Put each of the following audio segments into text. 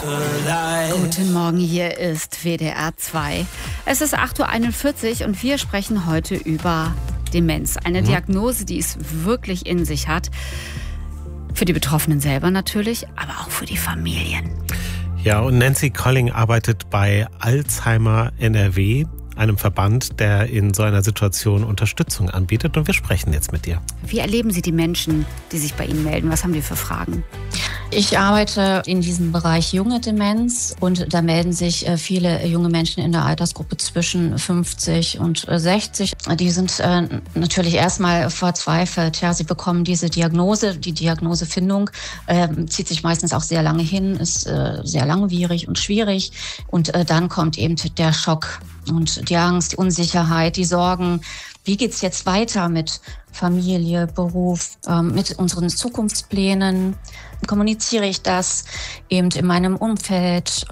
Guten Morgen, hier ist WDR 2. Es ist 8.41 Uhr und wir sprechen heute über Demenz. Eine Diagnose, die es wirklich in sich hat. Für die Betroffenen selber natürlich, aber auch für die Familien. Ja, und Nancy Colling arbeitet bei Alzheimer NRW, einem Verband, der in so einer Situation Unterstützung anbietet. Und wir sprechen jetzt mit dir. Wie erleben Sie die Menschen, die sich bei Ihnen melden? Was haben die für Fragen? Ich arbeite in diesem Bereich junge Demenz und da melden sich viele junge Menschen in der Altersgruppe zwischen 50 und 60. Die sind natürlich erstmal verzweifelt. Ja, sie bekommen diese Diagnose. Die Diagnosefindung zieht sich meistens auch sehr lange hin, ist sehr langwierig und schwierig. Und dann kommt eben der Schock und die Angst, die Unsicherheit, die Sorgen. Wie geht's jetzt weiter mit Familie, Beruf, mit unseren Zukunftsplänen? Kommuniziere ich das eben in meinem Umfeld?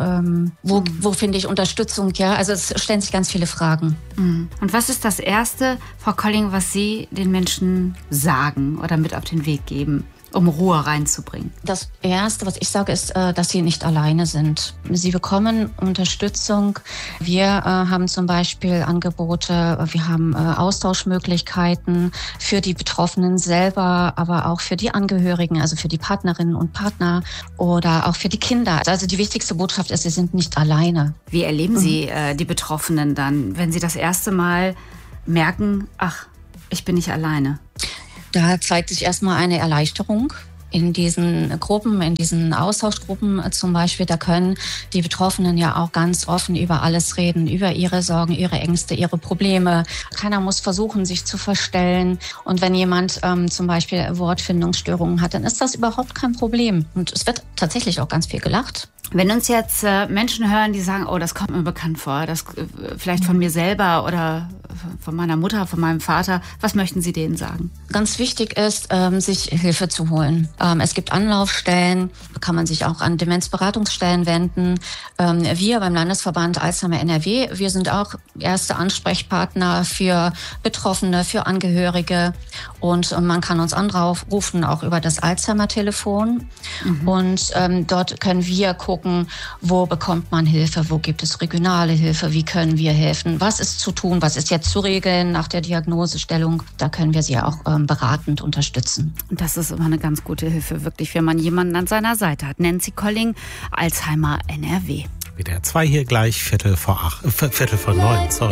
Wo finde ich Unterstützung? Ja, also es stellen sich ganz viele Fragen. Und was ist das Erste, Frau Colling, was Sie den Menschen sagen oder mit auf den Weg geben, um Ruhe reinzubringen? Das Erste, was ich sage, ist, dass sie nicht alleine sind. Sie bekommen Unterstützung. Wir haben zum Beispiel Angebote, wir haben Austauschmöglichkeiten für die Betroffenen selber, aber auch für die Angehörigen, also für die Partnerinnen und Partner oder auch für die Kinder. Also die wichtigste Botschaft ist, sie sind nicht alleine. Wie erleben Sie die Betroffenen dann, wenn sie das erste Mal merken, ach, ich bin nicht alleine? Da zeigt sich erstmal eine Erleichterung. In diesen Gruppen, in diesen Austauschgruppen zum Beispiel, da können die Betroffenen ja auch ganz offen über alles reden, über ihre Sorgen, ihre Ängste, ihre Probleme. Keiner muss versuchen, sich zu verstellen. Und wenn jemand zum Beispiel Wortfindungsstörungen hat, dann ist das überhaupt kein Problem. Und es wird tatsächlich auch ganz viel gelacht. Wenn uns jetzt Menschen hören, die sagen, oh, das kommt mir bekannt vor, das vielleicht von mir selber oder von meiner Mutter, von meinem Vater, was möchten Sie denen sagen? Ganz wichtig ist, sich Hilfe zu holen. Es gibt Anlaufstellen, da kann man sich auch an Demenzberatungsstellen wenden. Wir beim Landesverband Alzheimer NRW, wir sind auch erste Ansprechpartner für Betroffene, für Angehörige. Und man kann uns anrufen, auch über das Alzheimer-Telefon. Und dort können wir gucken, wo bekommt man Hilfe, wo gibt es regionale Hilfe, wie können wir helfen, was ist zu tun, was ist jetzt zu regeln nach der Diagnosestellung. Da können wir sie auch beratend unterstützen. Und das ist immer eine ganz gute Hilfe, wirklich, wenn man jemanden an seiner Seite hat. Nancy Colling, Alzheimer NRW. WDR 2 hier gleich, Viertel vor 9. Sorry.